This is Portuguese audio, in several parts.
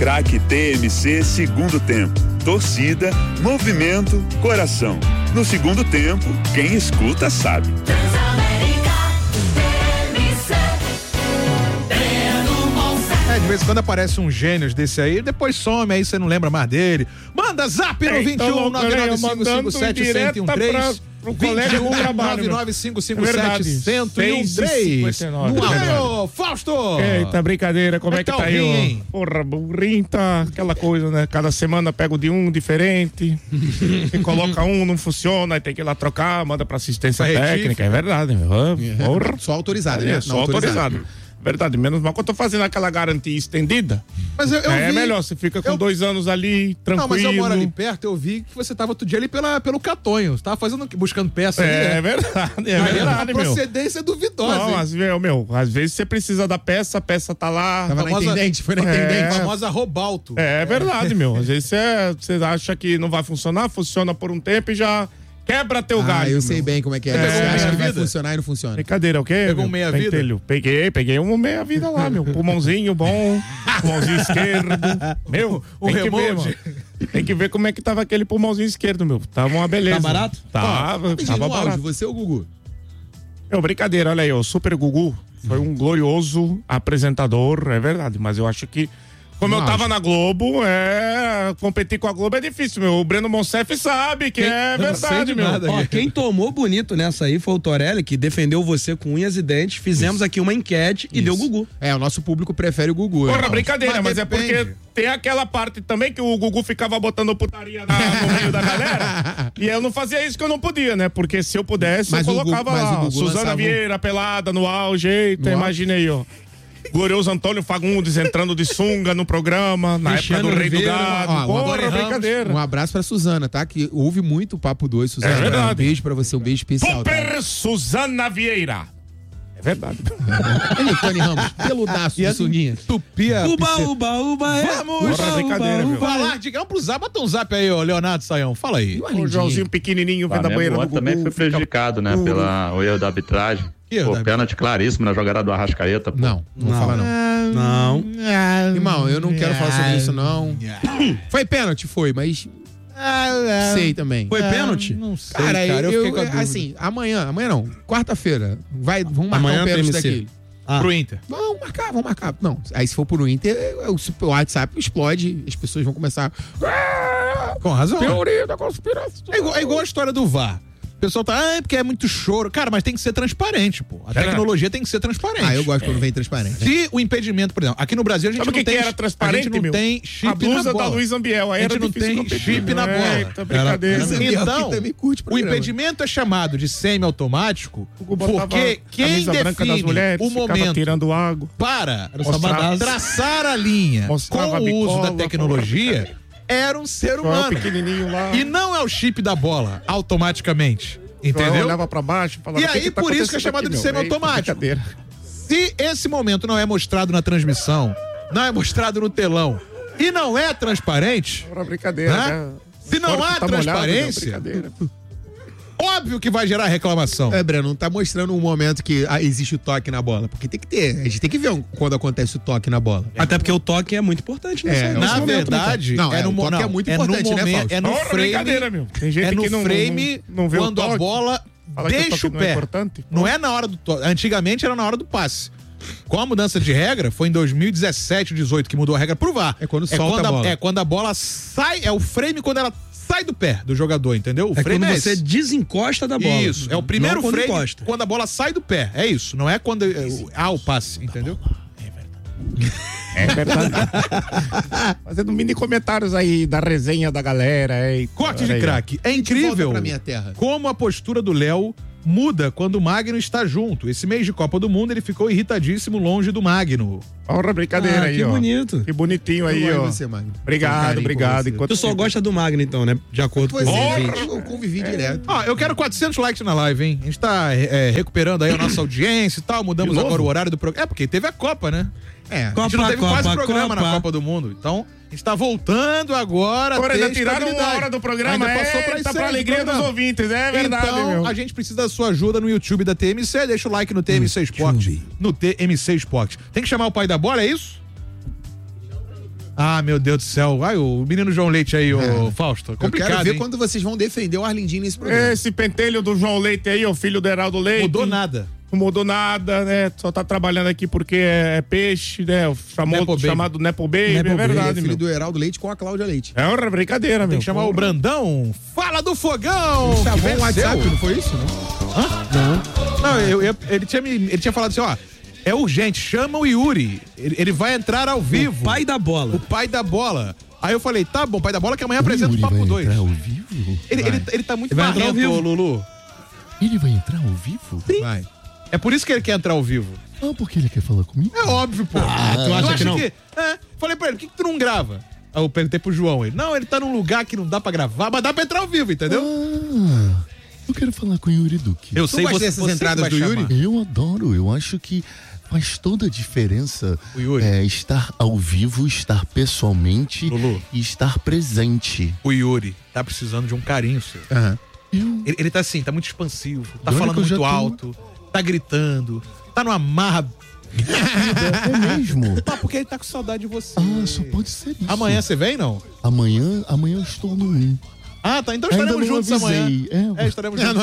Craque TMC segundo tempo. Torcida, movimento, coração. No segundo tempo, quem escuta sabe. De vez em quando aparece um gênio desse aí, depois some, aí você não lembra mais dele. Manda zap no 21 99557-1013. O colega do trabalho. 99557-1013. Fausto! Eita, brincadeira, como é que tá aí, ó? Porra, burrinho tá aquela coisa, né? Cada semana pego de um diferente. E coloca um, não funciona, aí tem que ir lá trocar, manda pra assistência técnica. É verdade, meu. Porra. Só autorizado, né? Só autorizado. Verdade, menos mal que eu tô fazendo aquela garantia estendida. Mas eu é vi, melhor, você fica com 2 anos ali, tranquilo. Não, mas eu moro ali perto, eu vi que você tava outro dia ali pelo Catonho. Você tava buscando peça ali, né? É verdade, meu. A procedência é duvidosa. Não, às vezes você precisa da peça, a peça tá lá. Tava na intendente, foi na intendente. A famosa Robalto. É verdade, meu. Às vezes você acha que não vai funcionar, funciona por um tempo e já quebra teu galho. Eu sei bem como é que é. Você acha que vai funcionar e não funciona. Brincadeira, o quê? Pegou um meia-vida? Peguei um meia-vida lá, meu. Pulmãozinho bom, pulmãozinho esquerdo. Meu, tem que ver como é que tava aquele pulmãozinho esquerdo, meu. Tava uma beleza. Tá barato? Tava barato. Áudio, você ou o Gugu? Brincadeira, olha aí, o Super Gugu foi um glorioso apresentador, é verdade, mas eu acho que como eu tava na Globo, competir com a Globo é difícil, meu. O Breno Monsef sabe que é verdade, meu. Ó, quem tomou bonito nessa aí foi o Torelli, que defendeu você com unhas e dentes. Fizemos aqui uma enquete e deu Gugu. O nosso público prefere o Gugu. Porra, brincadeira, mas é porque tem aquela parte também que o Gugu ficava botando putaria no meio da galera. E eu não fazia isso que eu não podia, né? Porque se eu pudesse, eu colocava lá Suzana Vieira pelada no auge. Eita, imagina aí, ó. Glorioso Antônio Fagundes entrando de sunga no programa, na época do Rei do Gado. Porra, brincadeira. Um abraço pra Suzana, tá? Que ouve muito o Papo 2, Suzana. É verdade. Um beijo pra você, um beijo especial. Super Suzana Vieira. É verdade. Tony Ramos, peludaço de sunguinha. Tupia. Uba. Vamos. Digamos pro zap, bota um zap aí, ó, Leonardo Saião. Fala aí. O Joãozinho pequenininho vem da banheira do Gugu. Também foi prejudicado, né? Pelo erro da arbitragem. Pênalti claríssimo na jogada do Arrascaeta. Pô. Não fala não. Irmão, eu não quero falar sobre isso, não. Foi pênalti, mas... sei também. Foi pênalti? Não sei, cara, eu fiquei com a dúvida. assim, amanhã não, quarta-feira, vamos marcar um pênalti daquele. Pro Inter. Vamos marcar. Não, aí se for pro Inter, o WhatsApp explode, as pessoas vão começar... Com razão. Teoria da conspiração. É igual a história do VAR. O pessoal tá, porque é muito choro. Cara, mas tem que ser transparente, pô. A tecnologia tem que ser transparente. Eu gosto quando vem transparente. Se o impedimento, por exemplo, aqui no Brasil a gente não tem... era transparente, a gente não tem chip a blusa na bola. da Luiz Ambiel. A gente não tem chip na bola. Eita, brincadeira. Então, o impedimento é chamado de semi-automático porque quem define mulheres, o momento tirando água para traçar a linha com o uso da tecnologia... era um ser humano. Pequenininho lá. E não é o chip da bola, automaticamente. Entendeu? Olhava pra baixo, falava, e aí, por isso que é chamado de semi-automático. Se esse momento não é mostrado na transmissão, não é mostrado no telão e não é transparente, brincadeira, se não há transparência, óbvio que vai gerar reclamação. Breno, não tá mostrando um momento que existe o toque na bola. Porque tem que ter. A gente tem que ver quando acontece o toque na bola. Até porque o toque é muito importante. Na verdade, o toque é muito importante, né, Fausto? É no frame, meu. Tem gente no que frame não vê quando a bola deixa o pé. Não é na hora do toque. Antigamente era na hora do passe. Com a mudança de regra, foi em 2017, 2018 que mudou a regra pro VAR. É quando solta a bola. É quando a bola sai, é o frame quando ela sai do pé do jogador, entendeu? O frame quando você desencosta da bola. Isso, é o primeiro quando frame encosta. quando a bola sai do pé. É isso, não é quando o passe, entendeu? É verdade. Fazendo mini comentários aí da resenha da galera. Corte de craque. É incrível pra minha terra. Como a postura do Léo muda quando o Magno está junto. Esse mês de Copa do Mundo ele ficou irritadíssimo longe do Magno. Porra, brincadeira aí, que ó. bonito. Que bonitinho aí, ó. Você, Magno. Obrigado. Tu só gosta do Magno, então, né? De acordo com o ouvinte. Eu convivi direto. Eu quero 400 likes na live, hein? A gente tá recuperando aí a nossa audiência e tal. Mudamos agora o horário do programa. Porque teve a Copa, né? A gente não teve quase programa na Copa do Mundo. Então, a gente tá voltando agora. Ainda tiraram uma hora do programa, ainda passou pra alegria dos ouvintes, é verdade, então, meu. A gente precisa da sua ajuda no YouTube da TMC. Deixa o like no TMC Esporte. No TMC Esporte. Tem que chamar o pai da bola, é isso? Ah, meu Deus do céu. Ai, o menino João Leite aí, o Fausto. Complicado, eu quero ver hein? quando vocês vão defender o Arlindinho nesse programa. Esse pentelho do João Leite aí, o filho do Heraldo Leite. Mudou nada. Não mudou nada, né? Só tá trabalhando aqui porque é peixe, né? Chamado Nepo Baby, é verdade, filho do Heraldo Leite com a Cláudia Leite. É uma brincadeira, meu. Tem que chamar o Brandão. Fala do Fogão! Chamou o WhatsApp, não foi isso, não? Hã? Não, ele tinha falado assim, ó, é urgente, chama o Yuri. Ele vai entrar ao vivo. O pai da bola. O pai da bola. Aí eu falei, tá bom, pai da bola, que amanhã apresenta o Papo 2. Ao vivo? Ele tá muito marrento, Lulu. Ele vai entrar ao vivo? Sim. Vai. É por isso que ele quer entrar ao vivo. Ah, porque ele quer falar comigo? É óbvio, pô. Tu acha que não? Falei pra ele, por que tu não grava? Aí eu perguntei pro João, ele tá num lugar que não dá pra gravar, mas dá pra entrar ao vivo, entendeu? Eu quero falar com o Yuri Duque. Eu sei dessas entradas do Yuri? Eu adoro, eu acho que faz toda a diferença estar ao vivo, estar pessoalmente, Lulu, e estar presente. O Yuri tá precisando de um carinho seu. Ele tá assim, tá muito expansivo, tá falando muito alto, tá gritando, tá numa marra. É mesmo? Tá, porque ele tá com saudade de você. Ah, só pode ser isso. Amanhã você vem, não? Amanhã eu estou no 1. Ah, tá. Então estaremos juntos amanhã. Estaremos juntos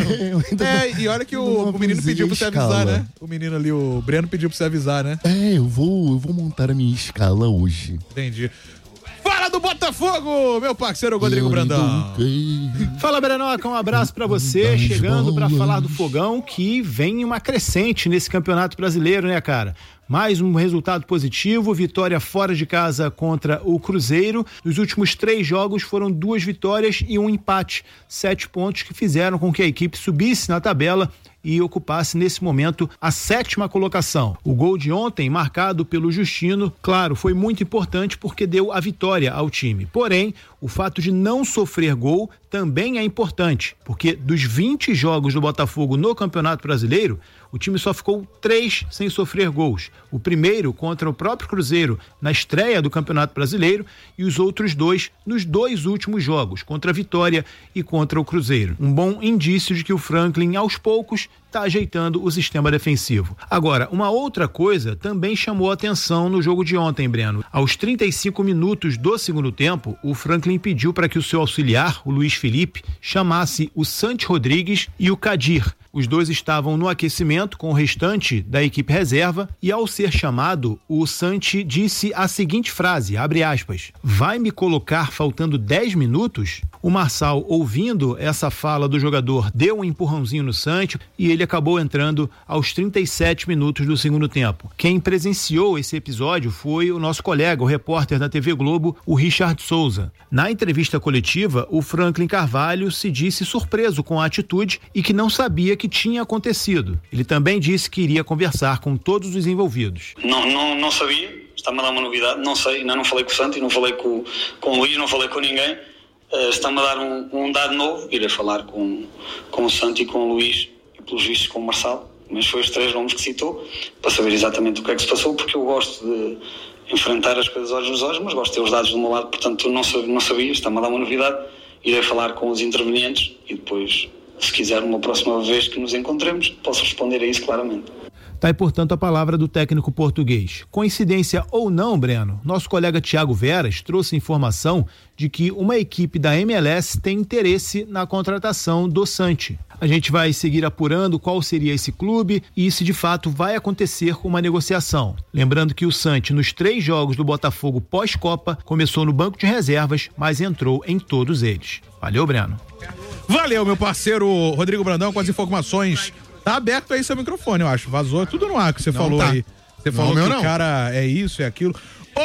amanhã. E olha que o menino pediu pra você avisar, né? O menino ali, o Breno, pediu pra você avisar, né? Eu vou montar a minha escala hoje. Entendi. Fala do Botafogo, meu parceiro Rodrigo Brandão. Fala, Brenoca, um abraço pra você, chegando pra falar do Fogão, que vem em uma crescente nesse Campeonato Brasileiro, né, cara? Mais um resultado positivo, vitória fora de casa contra o Cruzeiro. Nos últimos 3 jogos foram 2 vitórias e 1 empate. 7 pontos que fizeram com que a equipe subisse na tabela e ocupasse nesse momento a 7ª colocação. O gol de ontem, marcado pelo Justino, claro, foi muito importante porque deu a vitória ao time. Porém, o fato de não sofrer gol também é importante, porque dos 20 jogos do Botafogo no Campeonato Brasileiro, o time só ficou 3 sem sofrer gols. O primeiro contra o próprio Cruzeiro na estreia do Campeonato Brasileiro e os outros 2 nos 2 últimos jogos, contra a Vitória e contra o Cruzeiro. Um bom indício de que o Franklin, aos poucos, está ajeitando o sistema defensivo. Agora, uma outra coisa também chamou a atenção no jogo de ontem, Breno. Aos 35 minutos do segundo tempo, o Franklin pediu para que o seu auxiliar, o Luiz Felipe, chamasse o Santi Rodrigues e o Kadir. Os dois estavam no aquecimento com o restante da equipe reserva e, ao ser chamado, o Santi disse a seguinte frase, abre aspas, vai me colocar faltando 10 minutos? O Marçal, ouvindo essa fala do jogador, deu um empurrãozinho no Santi e ele acabou entrando aos 37 minutos do segundo tempo. Quem presenciou esse episódio foi o nosso colega, o repórter da TV Globo, o Richard Souza. Na entrevista coletiva, o Franklin Carvalho se disse surpreso com a atitude e que não sabia que tinha acontecido. Ele também disse que iria conversar com todos os envolvidos. Não sabia, está-me a dar uma novidade, não sei, ainda não falei com o Santi, não falei com o Luís, não falei com ninguém, está-me a dar um dado novo, irei falar com o Santi e com o Luís e pelos vistos com o Marçal, mas foi os 3 nomes que citou, para saber exatamente o que é que se passou, porque eu gosto de enfrentar as coisas olhos nos olhos, mas gosto de ter os dados do meu lado, portanto não sabia, está-me a dar uma novidade, irei falar com os intervenientes e depois, se quiser uma próxima vez que nos encontremos, posso responder a isso claramente. Tá aí, portanto, a palavra do técnico português. Coincidência ou não, Breno, nosso colega Thiago Veras trouxe informação de que uma equipe da MLS tem interesse na contratação do Santi. A gente vai seguir apurando qual seria esse clube e se de fato vai acontecer uma negociação. Lembrando que o Santi, nos 3 jogos do Botafogo pós-Copa, começou no banco de reservas, mas entrou em todos eles. Valeu, Breno. Valeu, meu parceiro Rodrigo Brandão, com as informações. Tá aberto aí seu microfone, eu acho. Vazou tudo no ar que você falou aí. Você falou que o cara é isso, é aquilo.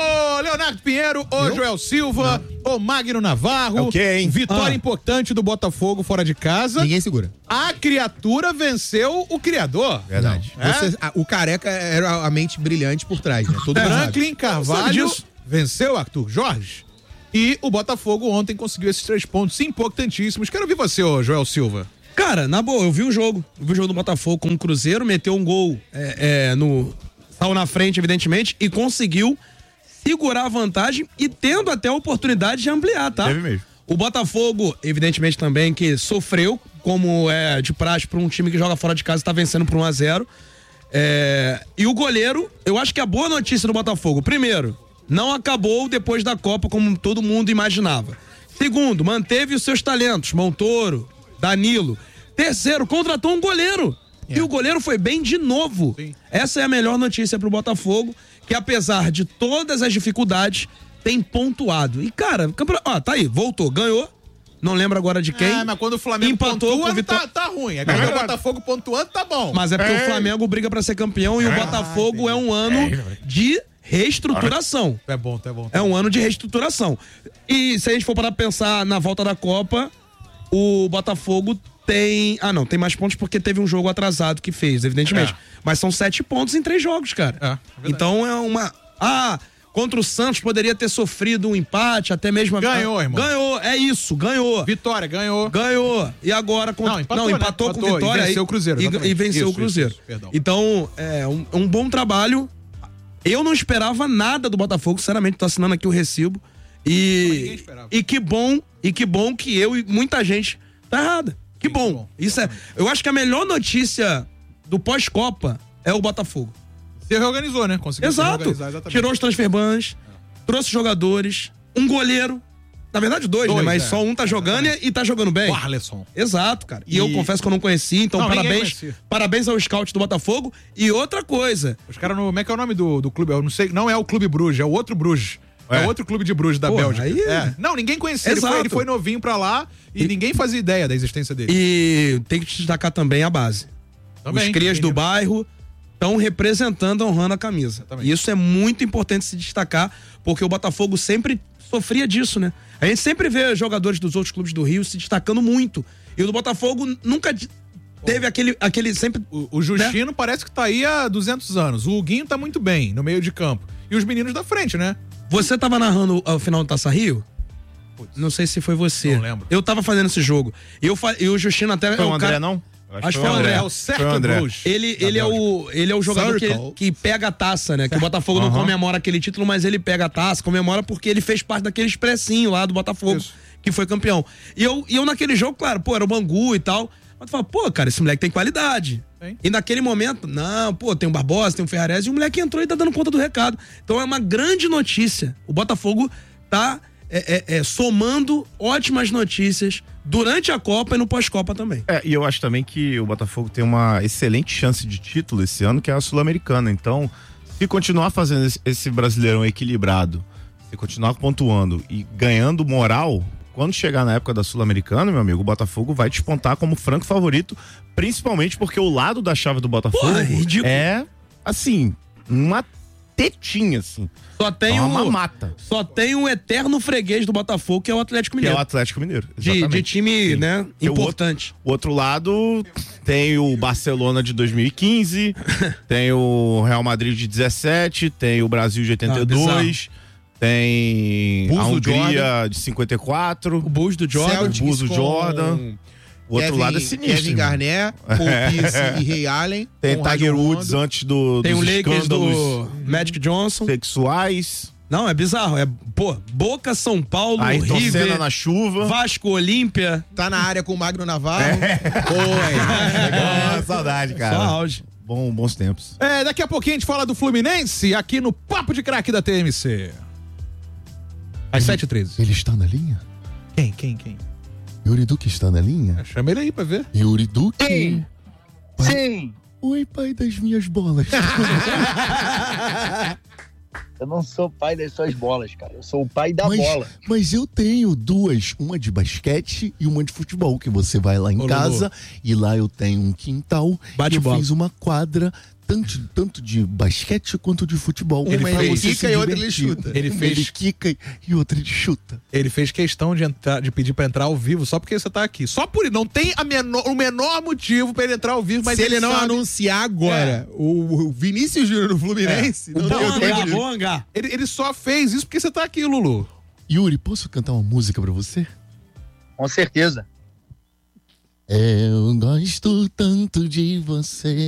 Ô Leonardo Pinheiro, ô Joel Silva, ô Magno Navarro. É o quê, hein? Vitória importante do Botafogo fora de casa. Ninguém segura. A criatura venceu o criador. Verdade. O Careca era a mente brilhante por trás, né? Todo Franklin Carvalho venceu Arthur Jorge. E o Botafogo ontem conseguiu esses 3 pontos importantíssimos. Quero ouvir você, ô Joel Silva. Cara, na boa, eu vi o jogo do Botafogo com o Cruzeiro, meteu um gol saiu na frente, evidentemente, e conseguiu segurar a vantagem e tendo até a oportunidade de ampliar, tá? Teve mesmo. O Botafogo, evidentemente também, que sofreu, como é de praxe para um time que joga fora de casa e tá vencendo por 1-0. E o goleiro, eu acho que a boa notícia do Botafogo, primeiro, não acabou depois da Copa como todo mundo imaginava. Segundo, manteve os seus talentos, Montoro, Danilo. Terceiro, contratou um goleiro. E o goleiro foi bem de novo. Sim. Essa é a melhor notícia pro Botafogo, que apesar de todas as dificuldades, tem pontuado. E, cara, tá aí, voltou, ganhou. Não lembro agora de quem. Mas quando o Flamengo empatou pontua, tá ruim. Agora o Botafogo pontuando, tá bom. Mas é porque o Flamengo briga pra ser campeão e o Botafogo é um ano de reestruturação. É bom. É um ano de reestruturação. E se a gente for para pensar na volta da Copa, o Botafogo tem... tem mais pontos porque teve um jogo atrasado que fez, evidentemente. Mas são 7 pontos em 3 jogos, cara. Então é uma... contra o Santos poderia ter sofrido um empate, até mesmo... Ganhou, irmão. Ganhou, é isso, ganhou. Vitória, ganhou. Ganhou. E agora... Empatou com Vitória. E venceu o Cruzeiro. E venceu o Cruzeiro. Perdão. Então, é um bom trabalho. Eu não esperava nada do Botafogo, sinceramente, tô assinando aqui o recibo. E que bom que eu e muita gente tá errada. Que bom. Isso eu acho que a melhor notícia do pós-Copa é o Botafogo. Se reorganizou, né? Conseguiu se reorganizar, exatamente. Tirou os transfer bans, trouxe jogadores, um goleiro. Na verdade, 2, né? Mas só um tá jogando e tá jogando bem. O Arleson. Exato, cara. E eu confesso que eu não conheci, então parabéns ao scout do Botafogo. E outra coisa. Os caras como é que é o nome do clube? Eu não sei, não é o Clube Bruges, é o outro Bruges. É outro clube de Bruges da Bélgica. Aí... Não, ninguém conhecia. Ele foi novinho pra lá e ninguém fazia ideia da existência dele. E tem que destacar também a base. Os crias do bairro estão representando, honrando a camisa. E isso é muito importante se destacar, porque o Botafogo sempre sofria disso, né? A gente sempre vê jogadores dos outros clubes do Rio se destacando muito. E o do Botafogo nunca teve aquele sempre... O Justino parece que tá aí há 200 anos. O Huguinho tá muito bem no meio de campo. E os meninos da frente, né? Você tava narrando o final do Taça Rio? Não sei se foi você. Não lembro. Eu tava fazendo esse jogo. E o Justino até... Foi o André, não? Acho que foi o André. É o certo Bruges. Ele é o jogador que pega a taça, né? Que o Botafogo não comemora aquele título, mas ele pega a taça, comemora porque ele fez parte daquele expressinho lá do Botafogo, que foi campeão. E eu naquele jogo, claro, era o Bangu e tal. Mas tu fala, cara, esse moleque tem qualidade. E naquele momento, tem o Barbosa, tem o Ferrarese, e o moleque entrou e tá dando conta do recado. Então é uma grande notícia. O Botafogo tá somando ótimas notícias durante a Copa e no pós-Copa também. E eu acho também que o Botafogo tem uma excelente chance de título esse ano, que é a Sul-Americana. Então, se continuar fazendo esse Brasileirão equilibrado, se continuar pontuando e ganhando moral, quando chegar na época da Sul-Americana, meu amigo, o Botafogo vai despontar como franco favorito, principalmente porque o lado da chave do Botafogo é, assim, uma tetinha, assim. Uma mata. Só tem um eterno freguês do Botafogo, que é o Atlético Mineiro. Que é o Atlético Mineiro, exatamente. De time, né, importante. O outro lado tem o Barcelona de 2015, tem o Real Madrid de 17, tem o Brasil de 82... Tem a Hungria de 54. O Bulls do Jordan. O Bulls do Jordan. O outro lado é sinistro. Kevin Garnett, Paul Pierce e Ray Allen. Tem Tiger Woods antes dos Tem o Lakers do Magic Johnson. Sexuais. Não, é bizarro. Boca, São Paulo, River. Senna na chuva. Vasco, Olímpia. Tá na área com o Magno Navarro. Saudade, cara. Só auge. Bons tempos. Daqui a pouquinho a gente fala do Fluminense aqui no Papo de Craque da TMC. Às 7h13. Ele está na linha? Quem? Yuri Duque está na linha? Chama ele aí pra ver. Yuri Duque? Sim. Sim. Oi, pai das minhas bolas. Eu não sou pai das suas bolas, cara. Eu sou o pai da bola. Mas eu tenho duas. Uma de basquete e uma de futebol. Que você vai lá em casa e lá eu tenho um quintal. Eu fiz uma quadra tanto de basquete quanto de futebol. Uma ele quica e outra ele chuta. Ele quica e outra ele chuta. Ele fez questão de pedir pra entrar ao vivo só porque você tá aqui. Só por isso. Não tem o menor motivo pra ele entrar ao vivo, mas se ele não anunciar agora o Vinícius Júnior no Fluminense, não vou hangar. Ele só fez isso porque você tá aqui, Lulu. Yuri, posso cantar uma música pra você? Com certeza. Eu gosto tanto de você.